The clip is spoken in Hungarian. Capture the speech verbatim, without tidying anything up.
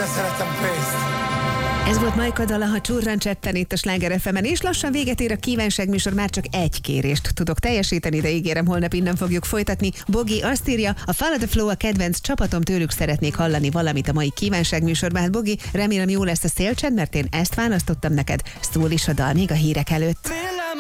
de szeretem pénzt. Ez volt Majka dala, ha csurran cseppen itt a Sláger ef emen, és lassan véget ér a kívánságműsor, már csak egy kérést tudok teljesíteni, de ígérem, holnap innen fogjuk folytatni. Bogi azt írja, a Follow the Flow a kedvenc csapatom, tőlük szeretnék hallani valamit a mai kívánságműsorban. Hát Bogi, remélem jó lesz a szélcsend, mert én ezt választottam neked. Szól is a dal még a hírek előtt.